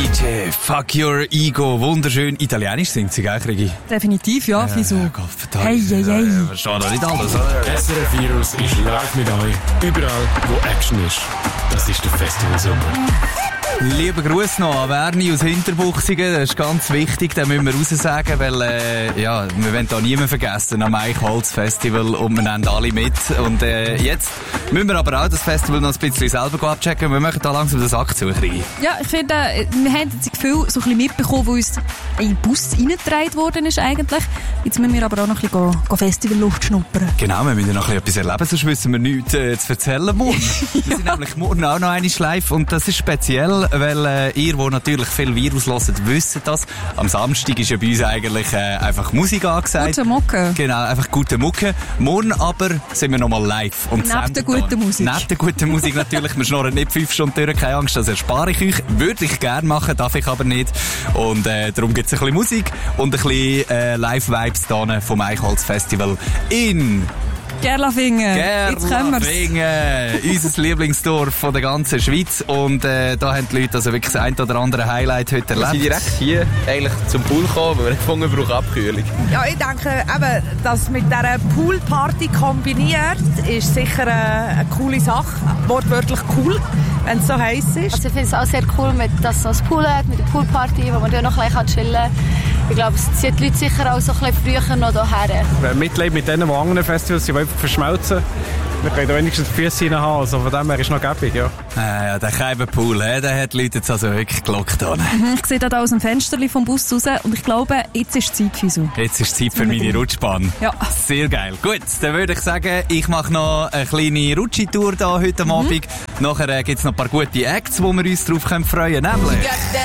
DJ Fuck Your Ego. Wunderschön. Italienisch singt sie, gell, Krigi? Definitiv, ja. Wieso? Hey. Verstehe doch nicht alles, oder? SRF Virus ist live mit euch. Überall, wo Action ist. Das ist der Festival Sommer. Lieber Gruß noch an Werni aus Hinterbuchsingen. Das ist ganz wichtig, den müssen wir raussagen, weil, wir wollen da niemanden vergessen am Eichholz-Festival und wir nehmen alle mit. Und, jetzt müssen wir aber auch das Festival noch ein bisschen selber abchecken. Wir möchten da langsam den Sack zukriegen. Ja, ich finde, wir haben das Gefühl so ein bisschen mitbekommen, wo uns in den Bus reingetragen worden ist eigentlich. Jetzt müssen wir aber auch noch ein bisschen Festivalluft schnuppern. Genau, wir müssen noch ein bisschen etwas erleben, sonst wissen wir nichts zu erzählen morgen. Wir sind nämlich morgen auch noch einmal live und das ist speziell, weil ihr, die natürlich viel Virus hört, wisst das. Am Samstag ist ja bei uns eigentlich einfach Musik angesagt. Gute Mucke. Genau, einfach gute Mucke. Morgen aber sind wir nochmal live. Und neben der guten Musik. Neben der guten Musik natürlich. Wir schnurren nicht 5 Stunden durch, keine Angst, das erspare ich euch. Würde ich gerne machen, darf ich aber nicht. Und darum gibt es ein bisschen Musik und ein bisschen Live-Vibes hier vom Eichholz-Festival in Gerlafingen. Jetzt können wir's. Unser Lieblingsdorf von der ganzen Schweiz. Und da haben die Leute also wirklich das ein oder andere Highlight heute erlebt. Wir sind direkt hier eigentlich zum Pool gekommen, weil wir gefunden haben, wir brauchen Abkühlung. Ja, ich denke, eben, das mit dieser Poolparty kombiniert ist sicher eine coole Sache. Wortwörtlich cool, wenn es so heiß ist. Also ich finde es auch sehr cool, dass es so ein Pool hat, mit der Poolparty, wo man dann noch ein bisschen chillen kann. Ich glaube, es zieht die Leute sicher auch so ein bisschen früher noch hierher. Wer mitlebt mit denen, die anderen Festivals sind, die einfach verschmelzen. Wir können da wenigstens die Füße rein haben, also von dem her ist noch gäbig, ja. Ja, der Keibenpool, der hat die Leute jetzt also wirklich gelockt. Ich sehe da aus dem Fenster vom Bus raus und ich glaube, jetzt ist Zeit für so. Jetzt ist Zeit für meine Rutschbahn. Ja. Sehr geil. Gut, dann würde ich sagen, ich mache noch eine kleine Rutschitour da heute Abend. Nachher gibt es noch ein paar gute Acts, wo wir uns drauf freuen können, nämlich